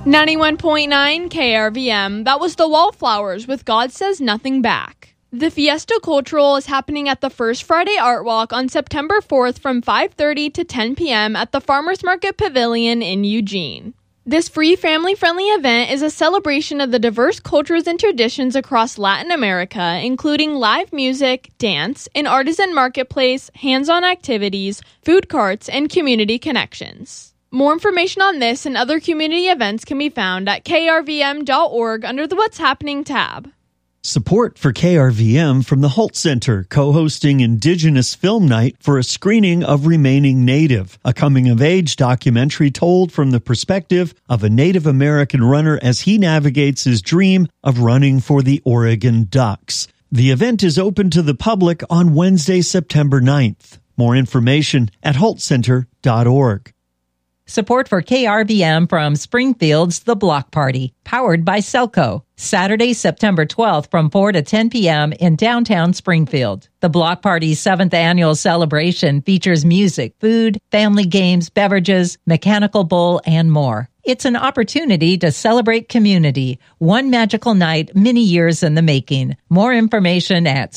91.9 KRVM, that was the Wallflowers with God Says Nothing Back. The Fiesta Cultural is happening at the First Friday Art Walk on September 4th from 5:30 to 10 p.m. at the Farmers Market Pavilion in Eugene. This free family-friendly event is a celebration of the diverse cultures and traditions across Latin America, including live music, dance, an artisan marketplace, hands-on activities, food carts, and community connections. More information on this and other community events can be found at krvm.org under the What's Happening tab. Support for KRVM from the Holt Center, co-hosting Indigenous Film Night for a screening of Remaining Native, a coming-of-age documentary told from the perspective of a Native American runner as he navigates his dream of running for the Oregon Ducks. The event is open to the public on Wednesday, September 9th. More information at holtcenter.org. Support for KRVM from Springfield's The Block Party, powered by Selco. Saturday, September 12th from 4 to 10 p.m. in downtown Springfield. The Block Party's 7th annual celebration features music, food, family games, beverages, mechanical bull, and more. It's an opportunity to celebrate community. One magical night, many years in the making. More information at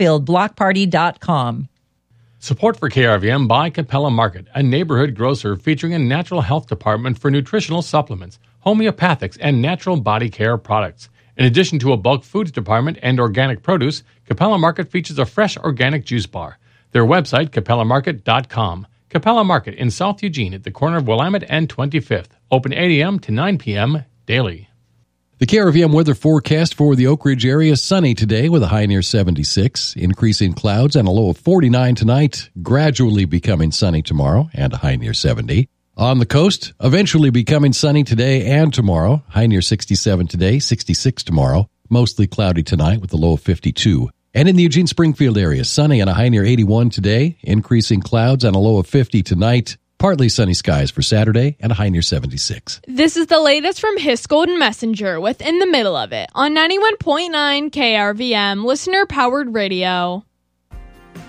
springfieldblockparty.com. Support for KRVM by Capella Market, a neighborhood grocer featuring a natural health department for nutritional supplements, homeopathics, and natural body care products. In addition to a bulk foods department and organic produce, Capella Market features a fresh organic juice bar. Their website, capellamarket.com. Capella Market in South Eugene at the corner of Willamette and 25th. Open 8 a.m. to 9 p.m. daily. The KRVM weather forecast for the Oak Ridge area, sunny today with a high near 76, increasing clouds and a low of 49 tonight, gradually becoming sunny tomorrow and a high near 70. On the coast, eventually becoming sunny today and tomorrow, high near 67 today, 66 tomorrow, mostly cloudy tonight with a low of 52. And in the Eugene-Springfield area, sunny and a high near 81 today, increasing clouds and a low of 50 tonight. Partly sunny skies for Saturday and a high near 76. This is the latest from His Golden Messenger with In the Middle of It on 91.9 KRVM, listener-powered radio.